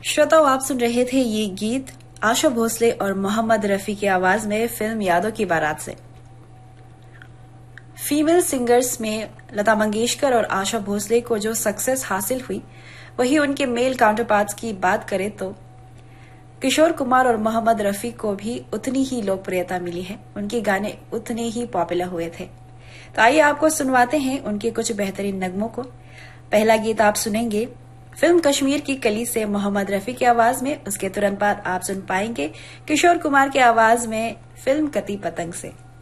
श्रोताओं, आप सुन रहे थे ये गीत आशा भोसले और मोहम्मद रफी की आवाज में फिल्म यादों की बारात से। फीमेल सिंगर्स में लता मंगेशकर और आशा भोसले को जो सक्सेस हासिल हुई, वही उनके मेल काउंटरपार्ट्स की बात करें तो किशोर कुमार और मोहम्मद रफी को भी उतनी ही लोकप्रियता मिली है। उनके गाने उतने ही पॉपुलर हुए थे। तो आइए आपको सुनवाते हैं उनके कुछ बेहतरीन नगमों को। पहला गीत आप सुनेंगे फिल्म कश्मीर की कली से मोहम्मद रफी की आवाज में। उसके तुरंत बाद आप सुन पाएंगे किशोर कुमार की आवाज में फिल्म कती पतंग से।